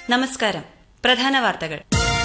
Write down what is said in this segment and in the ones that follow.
നമസ്കാരം. പ്രധാന വാർത്തകൾ.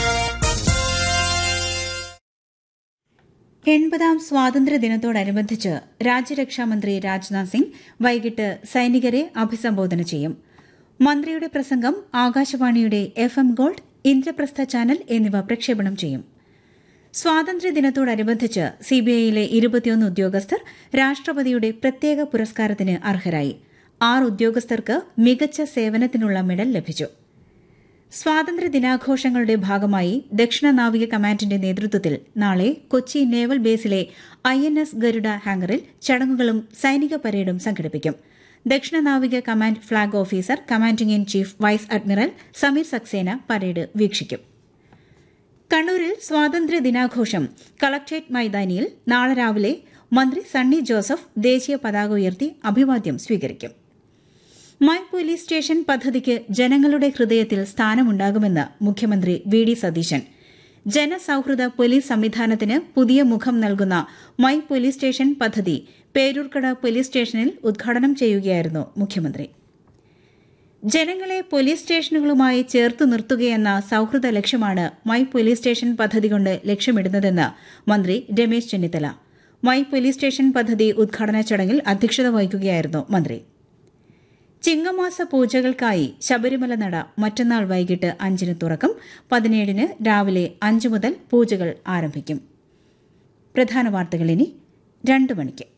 80ാം സ്വാതന്ത്ര്യദിനത്തോടനുബന്ധിച്ച് രാജ്യരക്ഷാമന്ത്രി രാജ്നാഥ് സിംഗ് വൈകിട്ട് സൈനികരെ അഭിസംബോധന ചെയ്യും. മന്ത്രിയുടെ പ്രസംഗം ആകാശവാണിയുടെ FM ഗോൾഡ്, ഇന്ദ്രപ്രസ്ഥ ചാനൽ എന്നിവ പ്രക്ഷേപണം ചെയ്യും. സ്വാതന്ത്ര്യദിനത്തോടനുബന്ധിച്ച് CBIയിലെ 21 ഉദ്യോഗസ്ഥർ രാഷ്ട്രപതിയുടെ പ്രത്യേക പുരസ്കാരത്തിന് അർഹരായി. 6 ഉദ്യോഗസ്ഥർക്ക് മികച്ച സേവനത്തിനുള്ള മെഡൽ ലഭിച്ചു. സ്വാതന്ത്ര്യദിനാഘോഷങ്ങളുടെ ഭാഗമായി ദക്ഷിണ നാവിക കമാൻഡിന്റെ നേതൃത്വത്തിൽ നാളെ കൊച്ചി നേവൽ ബേസിലെ INS ഗരുഡ ഹാംഗറിൽ ചടങ്ങുകളും സൈനിക പരേഡും സംഘടിപ്പിക്കും. ദക്ഷിണ നാവിക command flag officer commanding in chief vice admiral Sameer Saxena parade വീക്ഷിക്കും. കണ്ണൂരിൽ സ്വാതന്ത്ര്യദിനാഘോഷം കളക്ട്രേറ്റ് മൈതാനിയിൽ നാളെ രാവിലെ മന്ത്രി സണ്ണി ജോസഫ് ദേശീയ പതാക ഉയർത്തി അഭിവാദ്യം സ്വീകരിക്കും. മൈ പോലീസ് സ്റ്റേഷൻ പദ്ധതിക്ക് ജനങ്ങളുടെ ഹൃദയത്തിൽ സ്ഥാനമുണ്ടാകുമെന്ന് മുഖ്യമന്ത്രി VD സതീശൻ. ജനസൌഹൃദ പോലീസ് സംവിധാനത്തിന് പുതിയ മുഖം നൽകുന്ന മൈ പോലീസ് സ്റ്റേഷൻ പദ്ധതി പേരൂർക്കട പോലീസ് സ്റ്റേഷനിൽ ഉദ്ഘാടനം ചെയ്യുകയായിരുന്നു മുഖ്യമന്ത്രി. ജനങ്ങളെ പോലീസ് സ്റ്റേഷനുകളുമായി ചേർത്തു നിർത്തുകയെന്ന സൌഹൃദ ലക്ഷ്യമാണ് മൈ പോലീസ് സ്റ്റേഷൻ പദ്ധതി കൊണ്ട് ലക്ഷ്യമിടുന്നതെന്ന് മന്ത്രി Ramesh Chennithala. My police station പദ്ധതി ഉദ്ഘാടന ചടങ്ങിൽ അധ്യക്ഷത വഹിക്കുകയായിരുന്നു മന്ത്രി. ചിങ്ങമാസ പൂജകൾക്കായി ശബരിമല നട മറ്റന്നാൾ വൈകിട്ട് 5-ന് തുറക്കും. 17-ന് രാവിലെ 5 മുതൽ പൂജകൾ ആരംഭിക്കും. പ്രധാന വാർത്തകൾ ഇനി 2 മണിക്ക്.